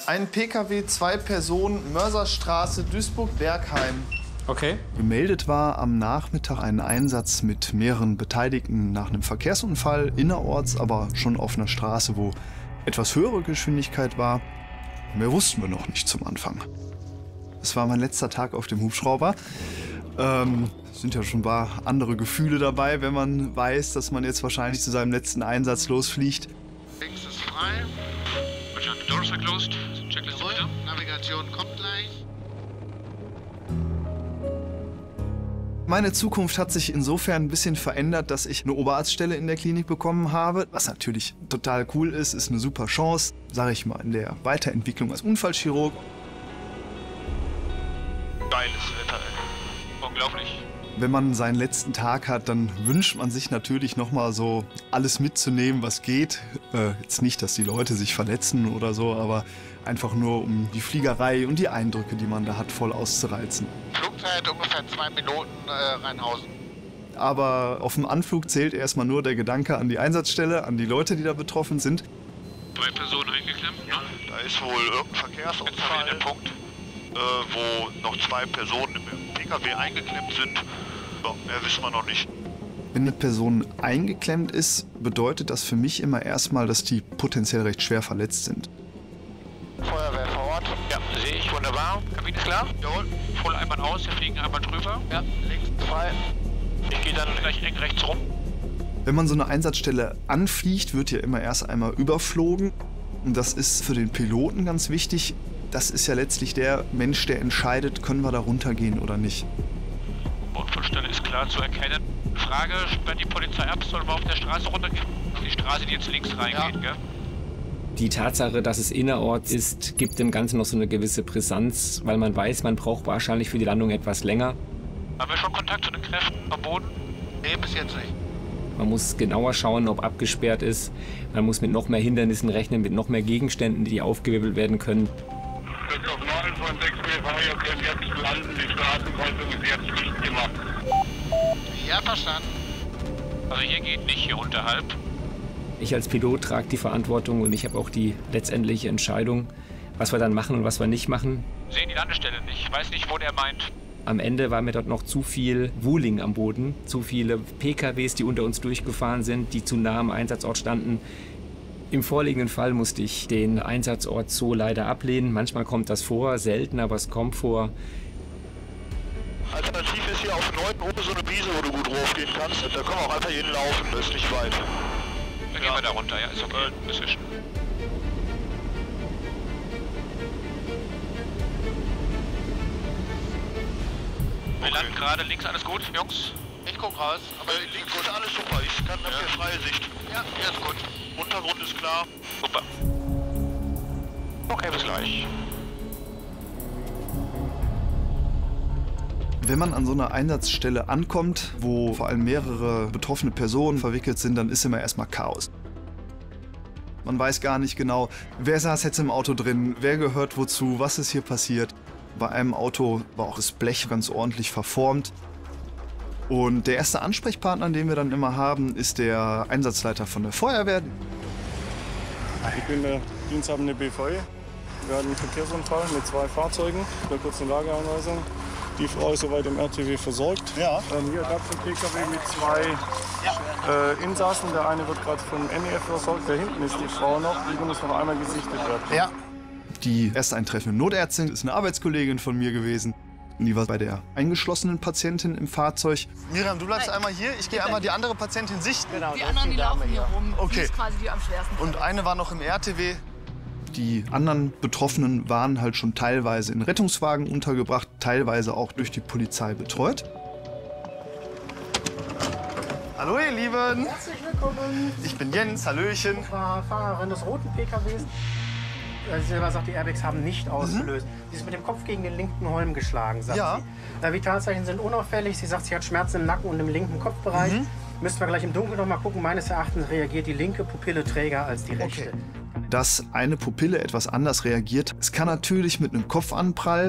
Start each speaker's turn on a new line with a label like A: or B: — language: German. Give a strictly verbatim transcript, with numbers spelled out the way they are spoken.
A: Ein P K W, zwei Personen, Mörserstraße, Duisburg-Bergheim.
B: Okay.
C: Gemeldet war am Nachmittag ein Einsatz mit mehreren Beteiligten nach einem Verkehrsunfall, innerorts, aber schon auf einer Straße, wo etwas höhere Geschwindigkeit war. Mehr wussten wir noch nicht zum Anfang. Es war mein letzter Tag auf dem Hubschrauber. Ähm, es sind ja schon ein paar andere Gefühle dabei, wenn man weiß, dass man jetzt wahrscheinlich zu seinem letzten Einsatz losfliegt.
D: Links ist frei. Verstanden. Doors are closed. Checkliste bitte. Navigation kommt gleich.
C: Meine Zukunft hat sich insofern ein bisschen verändert, dass ich eine Oberarztstelle in der Klinik bekommen habe. Was natürlich total cool ist, ist eine super Chance, sage ich mal, in der Weiterentwicklung als Unfallchirurg.
D: Geiles Wetter, ey. Unglaublich.
C: Wenn man seinen letzten Tag hat, dann wünscht man sich natürlich noch mal so alles mitzunehmen, was geht. Äh, jetzt nicht, dass die Leute sich verletzen oder so, aber einfach nur, um die Fliegerei und die Eindrücke, die man da hat, voll auszureizen.
D: Flugzeit ungefähr zwei Minuten, äh, Rheinhausen.
C: Aber auf dem Anflug zählt erstmal nur der Gedanke an die Einsatzstelle, an die Leute, die da betroffen sind.
D: Drei Personen eingeklemmt, ja.
E: Da ist wohl irgendein Verkehrsunfall,
D: Jetzt Punkt.
E: äh, wo noch zwei Personen im P K W eingeklemmt sind. Ja, mehr wissen wir noch nicht.
C: Wenn eine Person eingeklemmt ist, bedeutet das für mich immer erstmal, dass die potenziell recht schwer verletzt sind.
D: Feuerwehr vor Ort. Ja, sehe ich, wunderbar. Kabine ist klar? Jawohl. Voll einmal aus, wir fliegen einmal drüber. Ja, links frei. Ich gehe dann gleich eng rechts rum.
C: Wenn man so eine Einsatzstelle anfliegt, wird ja immer erst einmal überflogen. Und das ist für den Piloten ganz wichtig. Das ist ja letztlich der Mensch, der entscheidet, können wir da runtergehen oder nicht.
D: Unfallstelle ist klar zu erkennen. Frage, sperrt die Polizei ab, sollen wir auf der Straße runtergehen? Die Straße, die jetzt links reingeht, ja. Gell?
B: Die Tatsache, dass es innerorts ist, gibt dem Ganzen noch so eine gewisse Brisanz, weil man weiß, man braucht wahrscheinlich für die Landung etwas länger.
D: Haben wir schon Kontakt zu den Kräften am Boden? Nee, bis jetzt nicht.
B: Man muss genauer schauen, ob abgesperrt ist. Man muss mit noch mehr Hindernissen rechnen, mit noch mehr Gegenständen, die aufgewirbelt werden können.
F: sechs auf neun von sechs B V, ihr könnt jetzt landen, die Straßenkreuzung ist jetzt nicht gemacht.
D: Ja, verstanden. Also hier geht nicht, hier unterhalb.
B: Ich als Pilot trage die Verantwortung und ich habe auch die letztendliche Entscheidung, was wir dann machen und was wir nicht machen.
D: Sehen die Landestelle nicht. Ich weiß nicht, wo der meint.
B: Am Ende war mir dort noch zu viel Wuling am Boden, zu viele P K Ws, die unter uns durchgefahren sind, die zu nah am Einsatzort standen. Im vorliegenden Fall musste ich den Einsatzort so leider ablehnen. Manchmal kommt das vor, selten, aber es kommt vor.
E: Alternativ ist hier auf neun oben so eine Wiese, wo du gut raufgehen kannst. Da können wir auch einfach hinlaufen, das ist nicht weit.
D: Dann gehen wir da runter, ja, ist okay. Dazwischen. Wir landen gerade links, alles gut, Jungs? Ich guck raus.
E: Aber äh, links ist alles super, ich kann ja. Hier freie Sicht.
D: Ja, hier ist gut.
E: Untergrund ist klar.
D: Super. Okay, bis gleich.
C: Wenn man an so einer Einsatzstelle ankommt, wo vor allem mehrere betroffene Personen verwickelt sind, dann ist immer erstmal Chaos. Man weiß gar nicht genau, wer saß jetzt im Auto drin, wer gehört wozu, was ist hier passiert. Bei einem Auto war auch das Blech ganz ordentlich verformt. Und der erste Ansprechpartner, den wir dann immer haben, ist der Einsatzleiter von der Feuerwehr.
G: Ich bin der diensthabende B V E. Wir hatten einen Verkehrsunfall mit zwei Fahrzeugen. Ich will kurz eine Lageanweisung. Die Frau ist soweit im R T W versorgt. Ja. Ähm, hier gab es einen P K W mit zwei äh, Insassen. Der eine wird gerade vom N E F versorgt. Da hinten ist die Frau noch. Die muss noch einmal gesichtet werden.
C: Ja. Die erst eintreffende Notärztin ist eine Arbeitskollegin von mir gewesen. Die war bei der eingeschlossenen Patientin im Fahrzeug.
A: Miriam, du bleibst Nein. einmal hier. Ich gehe einmal die andere Patientin sichten.
H: Genau, die anderen, die laufen hier rum.
A: Okay.
H: Die ist quasi die am schwersten.
A: Und eine war noch im R T W.
C: Die anderen Betroffenen waren halt schon teilweise in Rettungswagen untergebracht, teilweise auch durch die Polizei betreut.
A: Hallo ihr Lieben.
I: Herzlich willkommen.
A: Ich bin Jens, hallöchen.
I: Ich war Fahrerin des roten P K Ws. Sie selber sagt, die Airbags haben nicht ausgelöst. Mhm. Sie ist mit dem Kopf gegen den linken Holm geschlagen, sagt
A: ja.
I: sie. Äh, Vitalzeichen sind unauffällig. Sie sagt, sie hat Schmerzen im Nacken und im linken Kopfbereich. Mhm. Müssen wir gleich im Dunkeln noch mal gucken. Meines Erachtens reagiert die linke Pupille träger als die rechte.
C: Okay. Dass eine Pupille etwas anders reagiert, es kann natürlich mit einem Kopfanprall